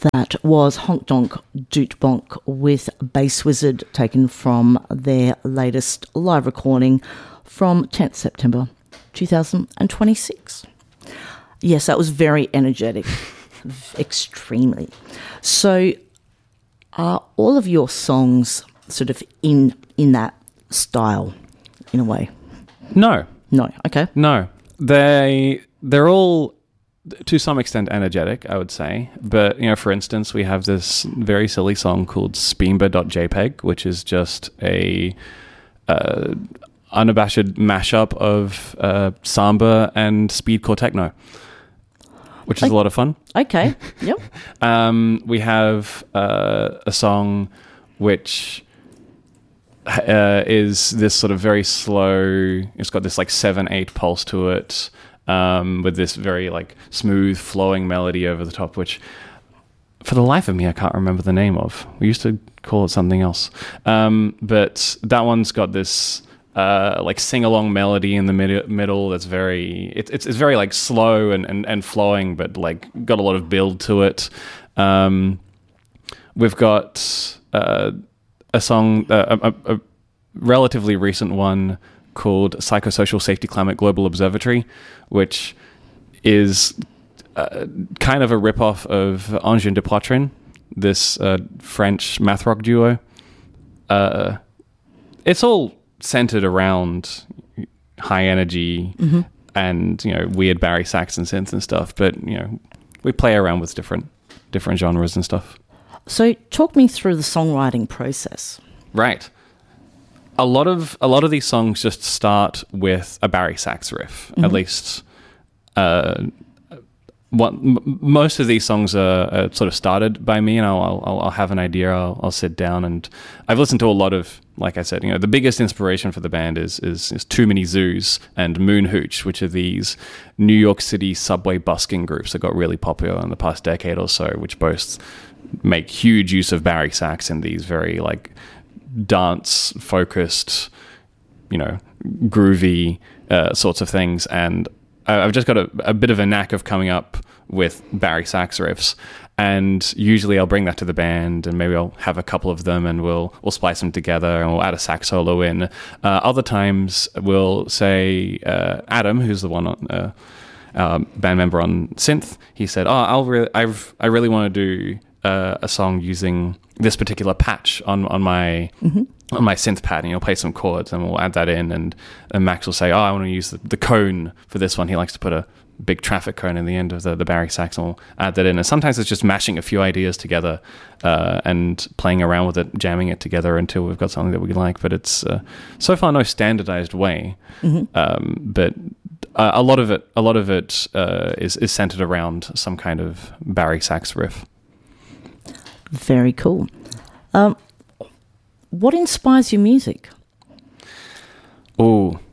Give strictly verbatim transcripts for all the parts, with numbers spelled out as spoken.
That was Honk Donk Doot Bonk with Bass Wizard, taken from their latest live recording from tenth September two thousand twenty-six. Yes, that was very energetic, extremely. So are all of your songs sort of in in that style, in a way? No. No, okay. No. They, they're all, to some extent, energetic, I would say. But, you know, for instance, we have this very silly song called Speemba.jpg, which is just a uh, unabashed mashup of uh, samba and speedcore techno, which is like, a lot of fun. Okay, yep. um, we have uh, a song which uh, is this sort of very slow, it's got this like seven eight pulse to it, um, with this very like smooth flowing melody over the top, which for the life of me I can't remember the name of. We used to call it something else, um, but that one's got this uh, like sing-along melody in the mid- middle that's very, it, it's it's very like slow and, and, and flowing, but like got a lot of build to it. Um, we've got uh, a song, uh, a, a relatively recent one called Psychosocial Safety Climate Global Observatory, which is uh, kind of a rip-off of Engine de Poitrine, this uh, French math rock duo. Uh, it's all centered around high energy mm-hmm. and, you know, weird Barry Saxon synths and stuff, but, you know, we play around with different different genres and stuff. So talk me through the songwriting process. Right. A lot of a lot of these songs just start with a Barry Sax riff. Mm-hmm. At least, uh, what m- most of these songs are, are sort of started by me, and I'll I'll, I'll have an idea. I'll, I'll sit down, and I've listened to a lot of, like I said, you know, the biggest inspiration for the band is is, is Too Many Zoos and Moon Hooch, which are these New York City subway busking groups that got really popular in the past decade or so, which both make huge use of Barry Sax in these very like dance focused, you know, groovy uh, sorts of things. And I've just got a, a bit of a knack of coming up with Barry Sax riffs, and usually I'll bring that to the band, and maybe I'll have a couple of them, and we'll we'll splice them together, and we'll add a sax solo in. Uh, other times we'll say uh, Adam, who's the one on, uh, uh, band member on synth, he said, "Oh, I'll re- I've I really want to do uh, a song using this particular patch on on my." Mm-hmm. on my synth pad, and you'll play some chords, and we'll add that in, and, and Max will say, oh, I want to use the, the cone for this one. He likes to put a big traffic cone in the end of the, the Barry Sax, and we'll add that in. And sometimes it's just mashing a few ideas together uh, and playing around with it, jamming it together until we've got something that we like. But it's uh, so far no standardized way. Mm-hmm. Um, but uh, a lot of it, a lot of it uh, is is centered around some kind of Barry Sax riff. Very cool. Um, What inspires your music? Oh,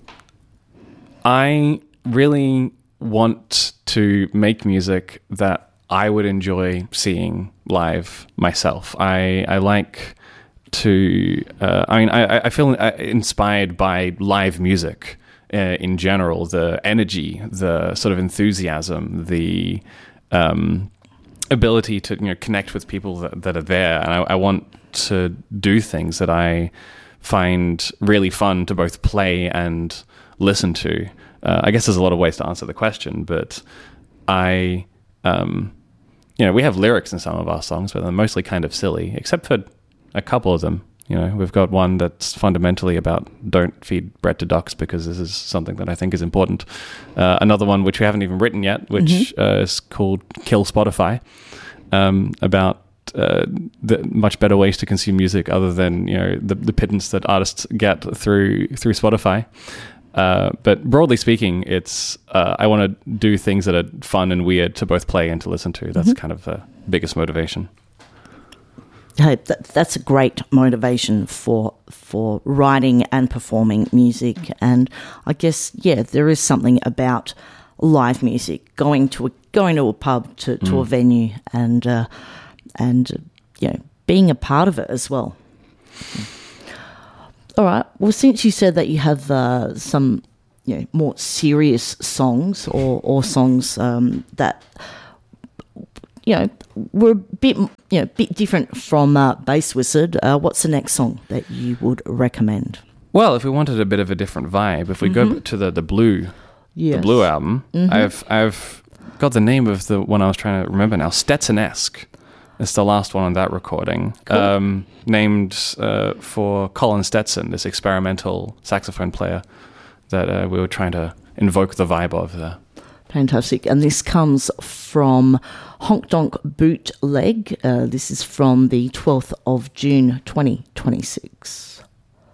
I really want to make music that I would enjoy seeing live myself. I, I like to, uh, I mean, I, I feel inspired by live music uh, in general, the energy, the sort of enthusiasm, the um, ability to, you know, connect with people that, that are there. And I, I want to do things that I find really fun to both play and listen to. Uh, I guess there's a lot of ways to answer the question, but I, um, you know, we have lyrics in some of our songs, but they're mostly kind of silly, except for a couple of them. You know, we've got one that's fundamentally about don't feed bread to ducks, because this is something that I think is important. Uh, another one, which we haven't even written yet, which mm-hmm. uh, is called Kill Spotify, um, about Uh, the much better ways to consume music other than, you know, the, the pittance that artists get through through Spotify. Uh, but broadly speaking, it's uh, I want to do things that are fun and weird to both play and to listen to. That's mm-hmm. kind of the biggest motivation. Hey, that, that's a great motivation for for writing and performing music. And I guess, yeah, there is something about live music, going to a, going to a pub, to, to mm. a venue, and uh, and, you know, being a part of it as well. All right. Well, since you said that you have uh, some, you know, more serious songs or, or songs um, that you know, were a bit, you know, bit different from uh, Bass Wizard. Uh, what's the next song that you would recommend? Well, if we wanted a bit of a different vibe, if we Mm-hmm. go to the the Blue, Yes. the Blue album, Mm-hmm. I've I've got the name of the one I was trying to remember now. Stetson-esque. It's the last one on that recording, Cool. um, named uh, for Colin Stetson, this experimental saxophone player that uh, we were trying to invoke the vibe of there. Fantastic. And this comes from Honk Donk Bootleg. Uh, this is from the twelfth of June, twenty twenty-six.